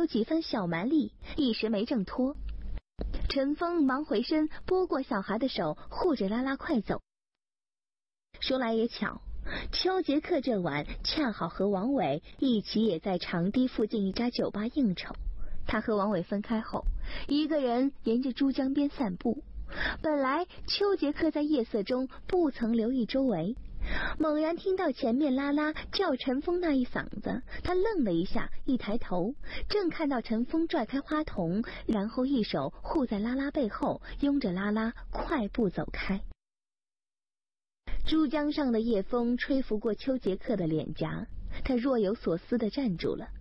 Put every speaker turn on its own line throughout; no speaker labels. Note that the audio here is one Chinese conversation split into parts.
几分小蛮力，一时没挣脱。陈峰忙回身拨过小孩的手，护着拉拉快走。说来也巧，邱杰克这晚恰好和王伟一起也在长堤附近一家酒吧应酬。他和王伟分开后，一个人沿着珠江边散步。本来邱杰克在夜色中不曾留意周围，猛然听到前面拉拉叫陈峰那一嗓子，他愣了一下，一抬头正看到陈峰拽开花童，然后一手护在拉拉背后，拥着拉拉快步走开。珠江上的夜风吹拂过邱杰克的脸颊，他若有所思地站住了。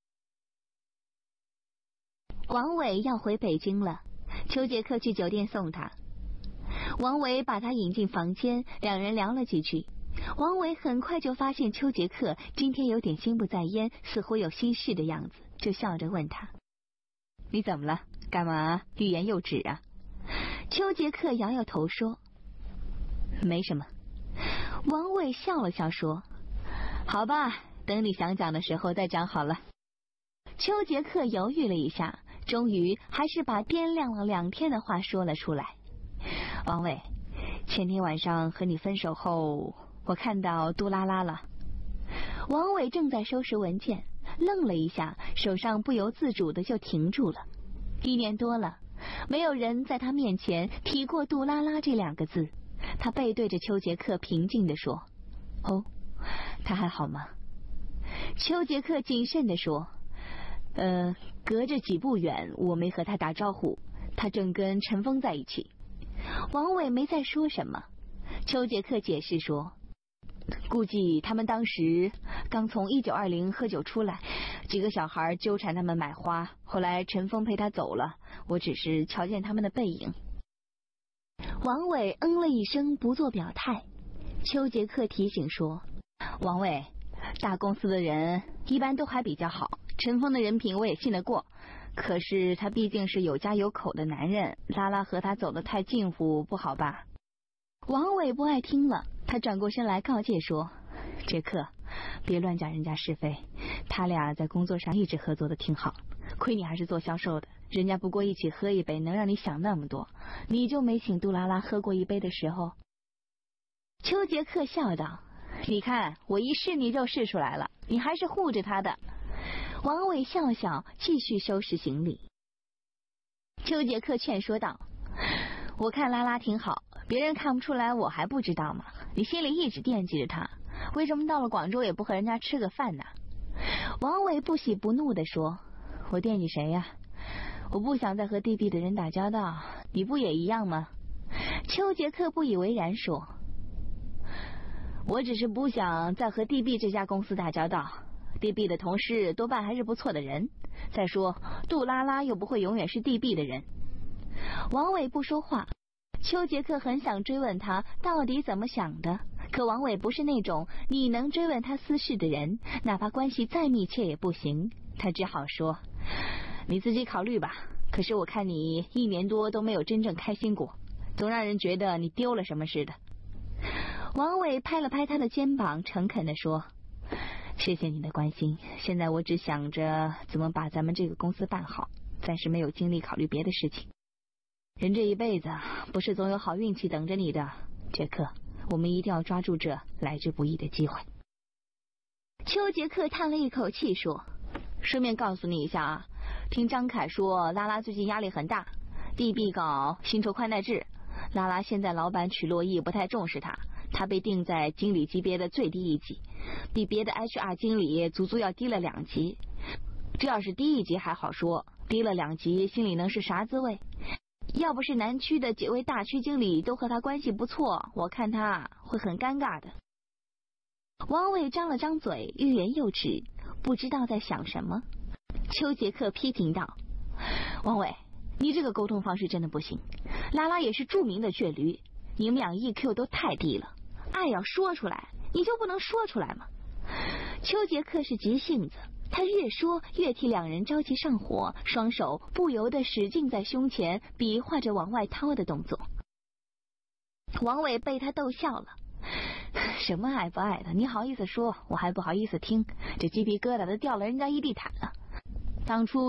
王伟要回北京了，邱杰克去酒店送他。王伟把他引进房间，两人聊了几句。王伟很快就发现邱杰克今天有点心不在焉，似乎有心事的样子，就笑着问他：你怎么了？干嘛欲言又止啊？邱杰克摇摇头说：没什么。王伟笑了笑说：好吧，等你想讲的时候再讲好了。邱杰克犹豫了一下，终于还是把掂量了2天的话说了出来。王伟，前天晚上和你分手后，我看到杜拉拉了。王伟正在收拾文件，愣了一下，手上不由自主的就停住了。1年多了，没有人在他面前提过杜拉拉这2个字。他背对着邱杰克平静地说：哦，他还好吗？邱杰克谨慎地说：隔着几步远，我没和他打招呼，他正跟陈峰在一起。王伟没再说什么。邱杰克解释说：估计他们当时刚从1920喝酒出来，几个小孩纠缠他们买花，后来陈峰陪他走了，我只是瞧见他们的背影。王伟嗯了一声，不做表态。邱杰克提醒说：王伟，大公司的人一般都还比较好，陈峰的人品我也信得过，可是他毕竟是有家有口的男人，拉拉和他走得太近乎，不好吧？王伟不爱听了，他转过身来告诫说：杰克，别乱讲人家是非，他俩在工作上一直合作的挺好，亏你还是做销售的，人家不过一起喝一杯能让你想那么多，你就没请杜拉拉喝过一杯的时候？邱杰克笑道：你看我一试你就试出来了，你还是护着他的。王伟笑笑，继续收拾行李。邱杰克劝说道：我看拉拉挺好，别人看不出来我还不知道吗？你心里一直惦记着他，为什么到了广州也不和人家吃个饭呢？王伟不喜不怒地说：我惦记谁呀？我不想再和DB的人打交道，你不也一样吗？邱杰克不以为然说：我只是不想再和DB这家公司打交道， DB 的同事多半还是不错的人，再说杜拉拉又不会永远是DB的人。王伟不说话。邱杰克很想追问他到底怎么想的，可王伟不是那种你能追问他私事的人，哪怕关系再密切也不行。他只好说：你自己考虑吧，可是我看你1年多都没有真正开心过，总让人觉得你丢了什么似的。王伟拍了拍他的肩膀，诚恳地说：谢谢你的关心，现在我只想着怎么把咱们这个公司办好，暂时没有精力考虑别的事情。人这一辈子不是总有好运气等着你的，杰克，我们一定要抓住这来之不易的机会。邱杰克叹了一口气说：顺便告诉你一下啊，听张凯说拉拉最近压力很大， DB 搞薪酬宽带制，拉拉现在老板曲洛毅不太重视他，他被定在经理级别的最低一级，比别的 HR 经理足足要低了2级。这要是低1级还好说，低了2级心里能是啥滋味？要不是南区的几位大区经理都和他关系不错，我看他会很尴尬的。王伟张了张嘴，欲言又止，不知道在想什么。邱杰克批评道：王伟，你这个沟通方式真的不行，拉拉也是著名的倔驴，你们俩 EQ 都太低了，爱要说出来你就不能说出来吗？邱杰克是急性子，他越说越替2人着急上火，双手不由得使劲在胸前比划着往外掏的动作。王伟被他逗笑了：什么爱不爱的，你好意思说，我还不好意思听，这鸡皮疙瘩都掉了人家一地毯了。当初